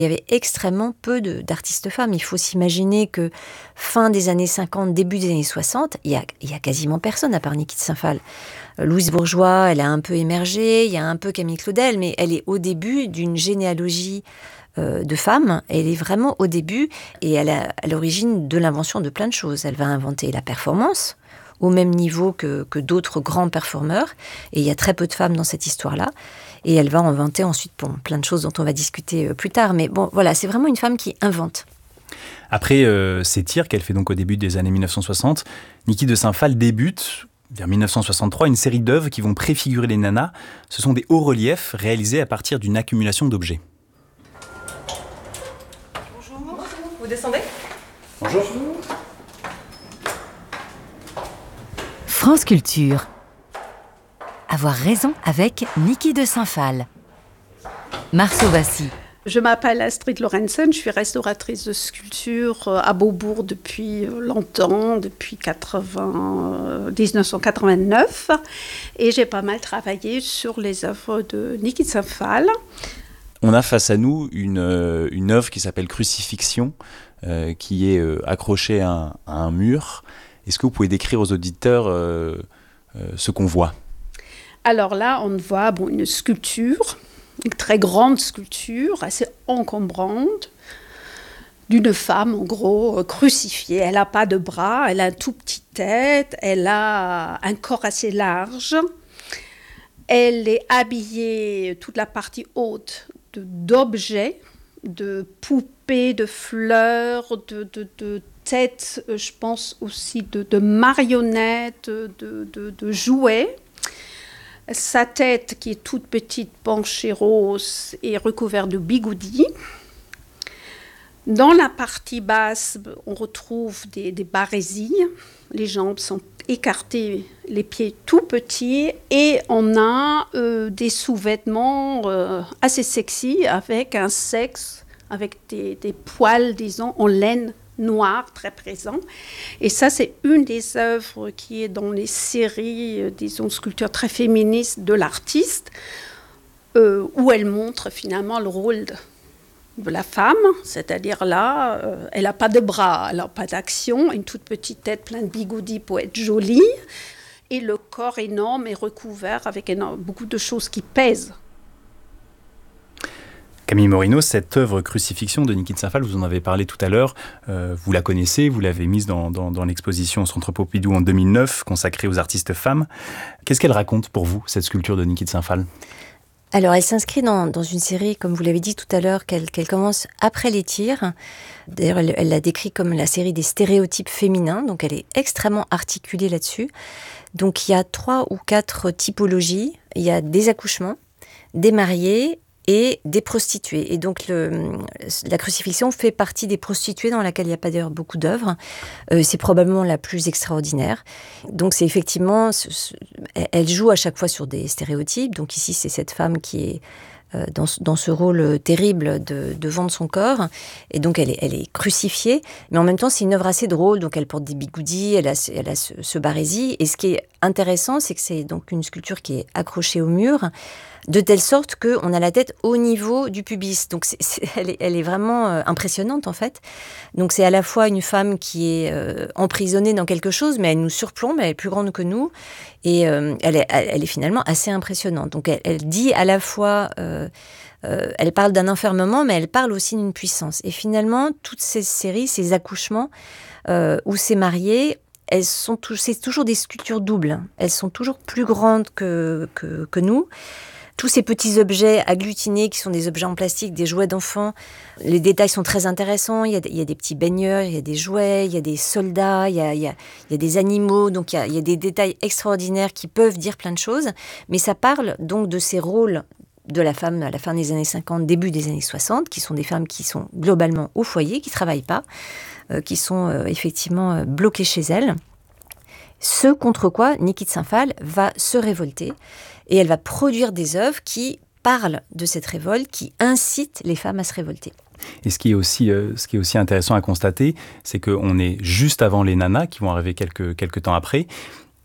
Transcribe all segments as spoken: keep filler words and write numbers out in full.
Il y avait extrêmement peu de, d'artistes femmes. Il faut s'imaginer que fin des années cinquante, début des années soixante, il y a, il y a quasiment personne à part Niki de Saint-Phal. Louise Bourgeois, elle a un peu émergé, il y a un peu Camille Claudel, mais elle est au début d'une généalogie euh, de femmes. Elle est vraiment au début et elle est à l'origine de l'invention de plein de choses. Elle va inventer la performance au même niveau que, que d'autres grands performeurs. Et il y a très peu de femmes dans cette histoire-là. Et elle va inventer ensuite bon, plein de choses dont on va discuter euh, plus tard. Mais bon, voilà, c'est vraiment une femme qui invente. Après euh, ces tirs qu'elle fait donc au début des années dix-neuf cent soixante, Niki de Saint-Phal débute, vers dix-neuf cent soixante-trois, une série d'œuvres qui vont préfigurer les nanas. Ce sont des hauts-reliefs réalisés à partir d'une accumulation d'objets. Bonjour, vous descendez ? Bonjour. France Culture. Avoir raison avec Niki de Saint-Phal. Marceau Vassy. Je m'appelle Astrid Lorentzen, je suis restauratrice de sculpture à Beaubourg depuis longtemps, depuis dix-neuf cent quatre-vingt-neuf. Et j'ai pas mal travaillé sur les œuvres de Niki de Saint-Phal. On a face à nous une, euh, une œuvre qui s'appelle Crucifixion, euh, qui est euh, accrochée à un, à un mur. Est-ce que vous pouvez décrire aux auditeurs euh, euh, ce qu'on voit ? Alors là, on voit bon, une sculpture, une très grande sculpture, assez encombrante, d'une femme, en gros, euh, crucifiée. Elle n'a pas de bras, elle a une toute petite tête, elle a un corps assez large. Elle est habillée, toute la partie haute, de, d'objets, de poupées, de fleurs, de, de, de têtes, euh, je pense aussi de, de marionnettes, de, de, de jouets. Sa tête, qui est toute petite, penchée rose, est recouverte de bigoudis. Dans la partie basse, on retrouve des, des barésies. Les jambes sont écartées, les pieds tout petits. Et on a euh, des sous-vêtements euh, assez sexy, avec un sexe, avec des, des poils, disons, en laine noir très présent. Et ça, c'est une des œuvres qui est dans les séries, euh, disons, sculptures très féministes de l'artiste, euh, où elle montre finalement le rôle de, de la femme, c'est-à-dire là, euh, elle n'a pas de bras, elle n'a pas d'action, une toute petite tête pleine de bigoudis pour être jolie, et le corps énorme est recouvert avec énorme, beaucoup de choses qui pèsent. Camille Morino, cette œuvre Crucifixion de Niki de Saint-Phal, vous en avez parlé tout à l'heure, euh, vous la connaissez, vous l'avez mise dans, dans, dans l'exposition au Centre Pompidou en deux mille neuf, consacrée aux artistes femmes. Qu'est-ce qu'elle raconte pour vous, cette sculpture de Niki de Saint-Phal ? Alors, elle s'inscrit dans, dans une série, comme vous l'avez dit tout à l'heure, qu'elle, qu'elle commence après les tirs. D'ailleurs, elle, elle l'a décrit comme la série des stéréotypes féminins, donc elle est extrêmement articulée là-dessus. Donc, il y a trois ou quatre typologies. Il y a des accouchements, des mariés et des prostituées. Et donc, le, la crucifixion fait partie des prostituées dans laquelle il n'y a pas d'ailleurs beaucoup d'œuvres. Euh, c'est probablement la plus extraordinaire. Donc, c'est effectivement... Ce, ce, elle joue à chaque fois sur des stéréotypes. Donc, ici, c'est cette femme qui est euh, dans, dans ce rôle terrible de, de vendre son corps. Et donc, elle est, elle est crucifiée. Mais en même temps, c'est une œuvre assez drôle. Donc, elle porte des bigoudis, elle a, elle a ce, ce barésie. Et ce qui est intéressant, c'est que c'est donc une sculpture qui est accrochée au mur, de telle sorte qu'on a la tête au niveau du pubis. Donc, c'est, c'est, elle, est, elle est vraiment euh, impressionnante, en fait. Donc, c'est à la fois une femme qui est euh, emprisonnée dans quelque chose, mais elle nous surplombe, elle est plus grande que nous, et euh, elle, est, elle est finalement assez impressionnante. Donc, elle, elle dit à la fois... Euh, euh, elle parle d'un enfermement, mais elle parle aussi d'une puissance. Et finalement, toutes ces séries, ces accouchements, euh, où c'est marié... Elles sont tout, c'est toujours des sculptures doubles. Elles sont toujours plus grandes que, que, que nous. Tous ces petits objets agglutinés qui sont des objets en plastique, des jouets d'enfants, les détails sont très intéressants. Il y a, il y a des petits baigneurs, il y a des jouets, il y a des soldats, il y a, il y a, il y a des animaux. Donc il y a, il y a des détails extraordinaires qui peuvent dire plein de choses. Mais ça parle donc de ces rôles de la femme à la fin des années cinquante, début des années soixante, qui sont des femmes qui sont globalement au foyer, qui ne travaillent pas, euh, qui sont euh, effectivement euh, bloquées chez elles. Ce contre quoi Niki de Saint-Phal va se révolter et elle va produire des œuvres qui parlent de cette révolte, qui incitent les femmes à se révolter. Et ce qui est aussi, euh, ce qui est aussi intéressant à constater, c'est qu'on est juste avant les nanas qui vont arriver quelques, quelques temps après.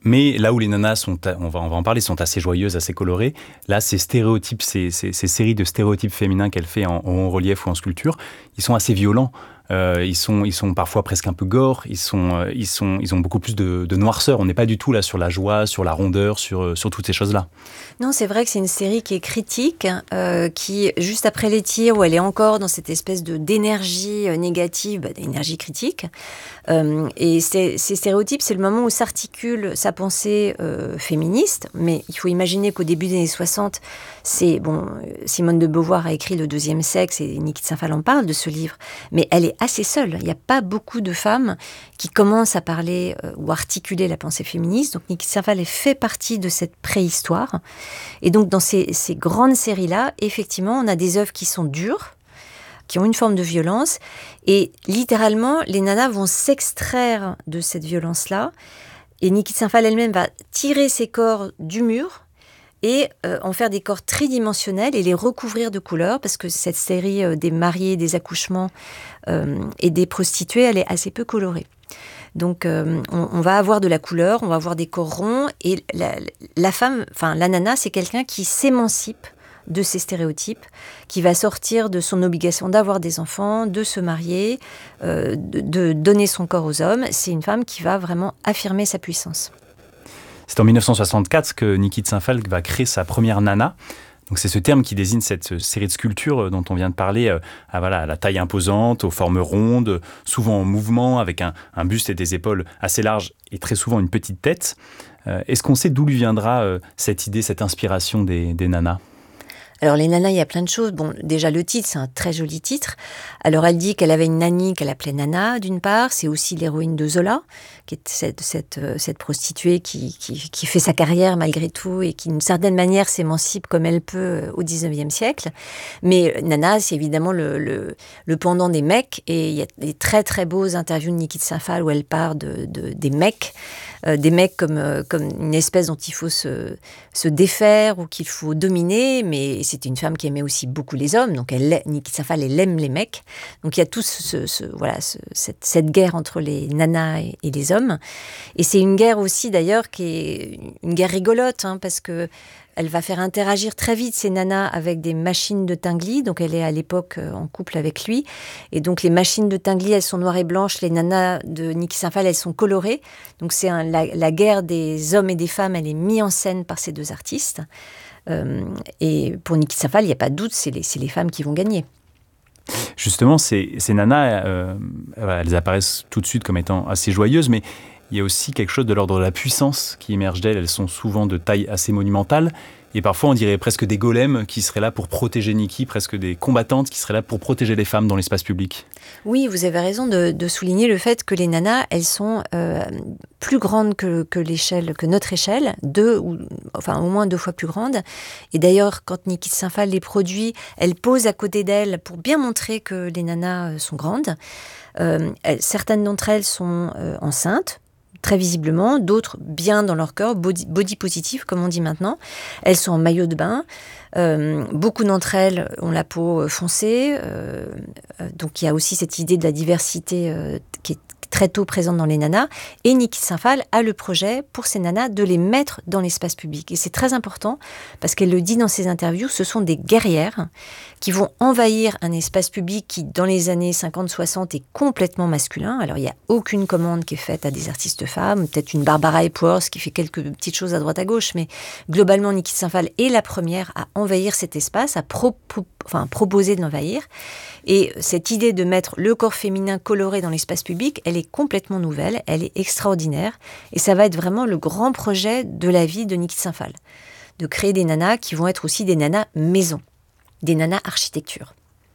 Mais là où les nanas sont, on va, on va en parler, sont assez joyeuses, assez colorées, là, ces stéréotypes, ces, ces, ces séries de stéréotypes féminins qu'elle fait en, en relief ou en sculpture, ils sont assez violents. Euh, ils, sont, ils sont parfois presque un peu gore, ils, sont, euh, ils, sont, ils ont beaucoup plus de, de noirceur. On n'est pas du tout là sur la joie, sur la rondeur, sur, sur toutes ces choses-là. Non, c'est vrai que c'est une série qui est critique, euh, qui, juste après les tirs, où elle est encore dans cette espèce de, d'énergie négative, bah, d'énergie critique. Euh, et c'est, ces stéréotypes, c'est le moment où s'articule sa pensée euh, féministe. Mais il faut imaginer qu'au début des années soixante, c'est, bon, Simone de Beauvoir a écrit Le deuxième sexe, et Niki de Saint-Phal en parle de ce livre. Mais elle est assez seule. Il n'y a pas beaucoup de femmes qui commencent à parler euh, ou articuler la pensée féministe. Donc Niki de Saint-Phal fait partie de cette préhistoire. Et donc dans ces, ces grandes séries-là, effectivement, on a des œuvres qui sont dures, qui ont une forme de violence. Et littéralement, les nanas vont s'extraire de cette violence-là. Et Niki de Saint-Phal elle-même va tirer ses corps du mur et euh, en faire des corps tridimensionnels et les recouvrir de couleurs, parce que cette série euh, des mariés, des accouchements euh, et des prostituées, elle est assez peu colorée. Donc euh, on, on va avoir de la couleur, on va avoir des corps ronds, et la, la femme, enfin la nana, c'est quelqu'un qui s'émancipe de ces stéréotypes, qui va sortir de son obligation d'avoir des enfants, de se marier, euh, de, de donner son corps aux hommes. C'est une femme qui va vraiment affirmer sa puissance. C'est en dix-neuf cent soixante-quatre que Niki de Saint-Phal va créer sa première nana. Donc c'est ce terme qui désigne cette série de sculptures dont on vient de parler, euh, à, voilà, à la taille imposante, aux formes rondes, souvent en mouvement, avec un, un buste et des épaules assez larges et très souvent une petite tête. Euh, est-ce qu'on sait d'où lui viendra euh, cette idée, cette inspiration des, des nanas ? Alors les nanas, il y a plein de choses. Bon, déjà le titre, c'est un très joli titre. Alors elle dit qu'elle avait une nanny qu'elle appelait Nana, d'une part. C'est aussi l'héroïne de Zola, qui est cette, cette, cette prostituée qui, qui, qui fait sa carrière malgré tout et qui, d'une certaine manière, s'émancipe comme elle peut au dix-neuvième siècle. Mais Nana, c'est évidemment le, le, le pendant des mecs. Et il y a des très très beaux interviews de Niki de Saint-Phal où elle parle de, de, des mecs. Euh, des mecs comme, euh, comme une espèce dont il faut se, se défaire ou qu'il faut dominer, mais c'était une femme qui aimait aussi beaucoup les hommes, donc elle, Niki de Saint-Phal, elle aime les mecs. Donc il y a tout ce, ce, voilà, ce, cette, cette guerre entre les nanas et, et les hommes. Et c'est une guerre aussi d'ailleurs qui est une guerre rigolote, hein, parce que elle va faire interagir très vite ces nanas avec des machines de Tinguely. Donc, elle est à l'époque en couple avec lui. Et donc, les machines de Tinguely, elles sont noires et blanches. Les nanas de Niki Saint-Phal, elles sont colorées. Donc, c'est un, la, la guerre des hommes et des femmes, elle est mise en scène par ces deux artistes. Euh, et pour Niki Saint-Phal, il n'y a pas de doute, c'est les, c'est les femmes qui vont gagner. Justement, ces, ces nanas, euh, elles apparaissent tout de suite comme étant assez joyeuses, mais il y a aussi quelque chose de l'ordre de la puissance qui émerge d'elles. Elles sont souvent de taille assez monumentale. Et parfois, on dirait presque des golems qui seraient là pour protéger Niki, presque des combattantes qui seraient là pour protéger les femmes dans l'espace public. Oui, vous avez raison de, de souligner le fait que les nanas, elles sont euh, plus grandes que, que, l'échelle, que notre échelle, deux, ou, enfin au moins deux fois plus grandes. Et d'ailleurs, quand Niki de Saint-Phal les produit, elle pose à côté d'elles pour bien montrer que les nanas sont grandes. Euh, elles, certaines d'entre elles sont euh, enceintes, très visiblement, d'autres bien dans leur corps, body, body positif comme on dit maintenant. Elles sont en maillot de bain. Euh, beaucoup d'entre elles ont la peau foncée. Euh, donc il y a aussi cette idée de la diversité euh, qui est très tôt présente dans les nanas. Et Niki de Saint-Phal a le projet pour ces nanas de les mettre dans l'espace public. Et c'est très important parce qu'elle le dit dans ses interviews, ce sont des guerrières qui vont envahir un espace public qui, dans les années cinquante soixante, est complètement masculin. Alors, il n'y a aucune commande qui est faite à des artistes femmes, peut-être une Barbara Epworth qui fait quelques petites choses à droite à gauche, mais globalement, Niki de Saint-Phal est la première à envahir cet espace, à pro- enfin, proposer de l'envahir. Et cette idée de mettre le corps féminin coloré dans l'espace public, elle est complètement nouvelle, elle est extraordinaire, et ça va être vraiment le grand projet de la vie de Niki de Saint-Phal, de créer des nanas qui vont être aussi des nanas maison, des nanas architecture.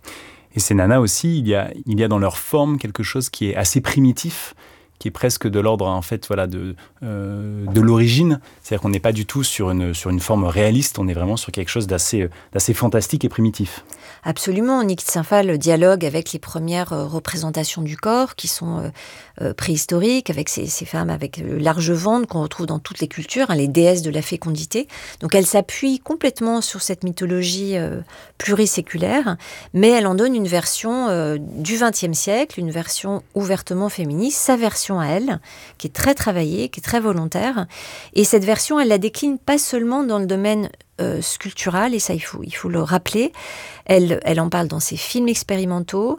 Et ces nanas aussi, il y a, il y a dans leur forme quelque chose qui est assez primitif, qui est presque de l'ordre en fait, voilà, de, euh, de l'origine. C'est-à-dire qu'on n'est pas du tout sur une, sur une forme réaliste, on est vraiment sur quelque chose d'assez, d'assez fantastique et primitif. Absolument. Niki de Saint-Phal dialogue avec les premières euh, représentations du corps qui sont euh, euh, préhistoriques, avec ces, ces femmes avec le large ventre qu'on retrouve dans toutes les cultures, hein, les déesses de la fécondité. Donc elle s'appuie complètement sur cette mythologie euh, pluriséculaire, mais elle en donne une version euh, du vingtième siècle, une version ouvertement féministe, sa version version à elle, qui est très travaillée, qui est très volontaire. Et cette version, elle la décline pas seulement dans le domaine euh, sculptural, et ça, il faut, il faut le rappeler. Elle, elle en parle dans ses films expérimentaux,